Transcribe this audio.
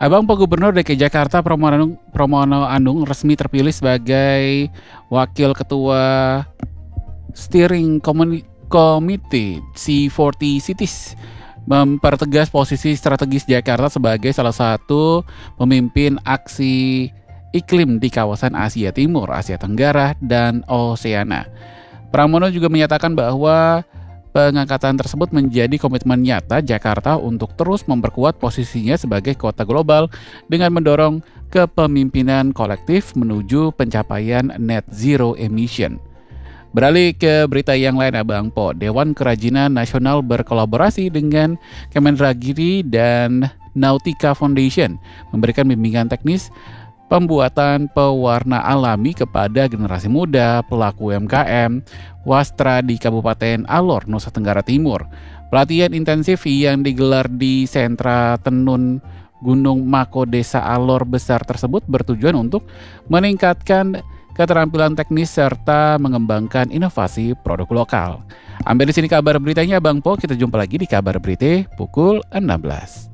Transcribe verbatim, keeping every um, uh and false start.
Abang Pak Gubernur D K Jakarta Pramono Anung, Pramono Anung resmi terpilih sebagai Wakil Ketua Steering Communi- Committee C empat puluh Cities, mempertegas posisi strategis Jakarta sebagai salah satu pemimpin aksi iklim di kawasan Asia Timur, Asia Tenggara, dan Oseania. Pramono juga menyatakan bahwa pengangkatan tersebut menjadi komitmen nyata Jakarta untuk terus memperkuat posisinya sebagai kota global dengan mendorong kepemimpinan kolektif menuju pencapaian net zero emission. Beralih ke berita yang lain, Abang Po, Dewan Kerajinan Nasional berkolaborasi dengan Kemendagri dan Nautica Foundation memberikan bimbingan teknis pembuatan pewarna alami kepada generasi muda, pelaku U M K M, wastra di Kabupaten Alor, Nusa Tenggara Timur. Pelatihan intensif yang digelar di Sentra Tenun Gunung Mako Desa Alor Besar tersebut bertujuan untuk meningkatkan keterampilan teknis serta mengembangkan inovasi produk lokal. Ambil di sini kabar beritanya, Bang Po. Kita jumpa lagi di kabar berita pukul enam belas.